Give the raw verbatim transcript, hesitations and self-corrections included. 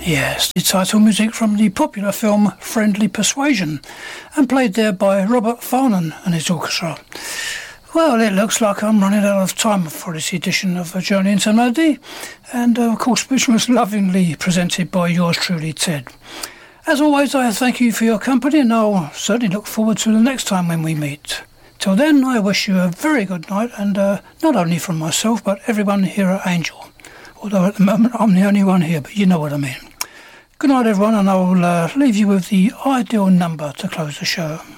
Yes, the title music from the popular film Friendly Persuasion, and played there by Robert Farnon and his orchestra. Well, it looks like I'm running out of time for this edition of A Journey into Melody, and uh, of course which was lovingly presented by yours truly, Ted. As always, I thank you for your company, and I'll certainly look forward to the next time when we meet. Till then, I wish you a very good night, and uh, not only from myself, but everyone here at Angel. Although at the moment I'm the only one here, but you know what I mean. Good night, everyone, and I'll uh, leave you with the ideal number to close the show.